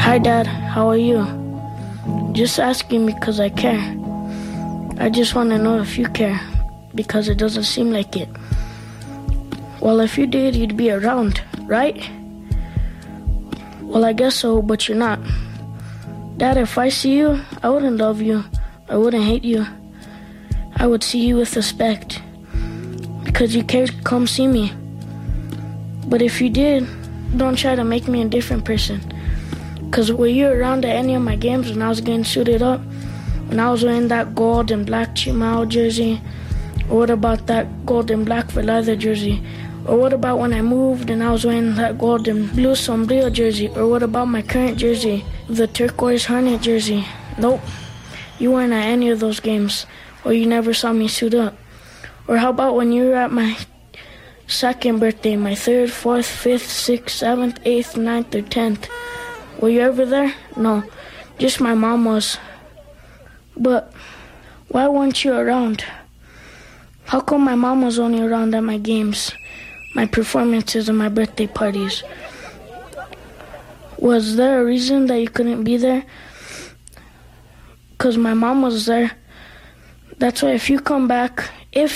Hi, Dad. How are you? Just asking because I care. I just want to know if you care, because it doesn't seem like it. Well, if you did, you'd be around, right? Well, I guess so, but you're not. Dad, if I see you, I wouldn't love you. I wouldn't hate you. I would see you with respect, because you cared to come see me. But if you did, don't try to make me a different person. Because were you around at any of my games when I was getting suited up? When I was wearing that gold and black Chimao jersey? Or what about that gold and black for leather jersey? Or what about when I moved and I was wearing that gold and blue sombrero jersey? Or what about my current jersey, the turquoise Hornet jersey? Nope, you weren't at any of those games. Or you never saw me suit up. Or how about when you were at my second birthday, my 3rd, 4th, 5th, 6th, 7th, 8th, 9th, or 10th? Were you ever there? No, just my mom was. But why weren't you around? How come my mom was only around at my games, my performances, and my birthday parties? Was there a reason that you couldn't be there? Because my mom was there. That's why if you come back,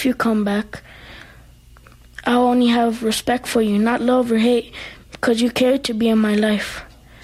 I'll only have respect for you, not love or hate, because you care to be in my life.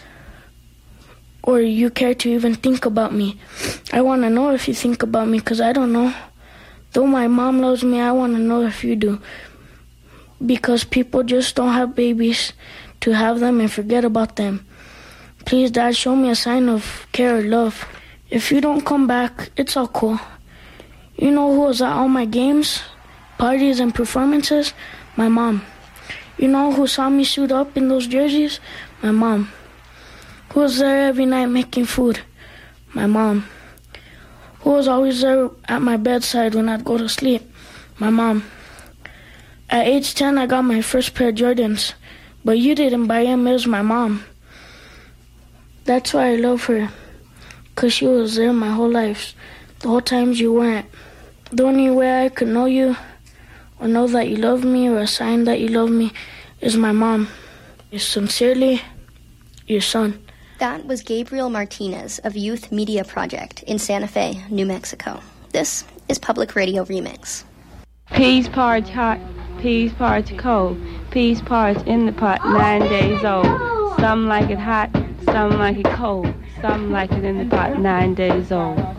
Or you care to even think about me. I want to know if you think about me, because I don't know. Though my mom loves me, I want to know if you do. Because people just don't have babies to have them and forget about them. Please, Dad, show me a sign of care or love. If you don't come back, it's all cool. You know who was at all my games, parties, and performances? My mom. You know who saw me suit up in those jerseys? My mom. Who was there every night making food? My mom. Who was always there at my bedside when I'd go to sleep? My mom. At age 10, I got my first pair of Jordans, but you didn't buy them, it was my mom. That's why I love her, because she was there my whole life, the whole times you weren't. The only way I could know you, or know that you love me, or a sign that you love me, is my mom. Sincerely, your son. That was Gabriel Martinez of Youth Media Project in Santa Fe, New Mexico. This is Public Radio Remix. Peas porridge hot, peas porridge cold, peas porridge in the pot, 9 days old. Some like it hot, some like it cold, some like it in the pot, 9 days old.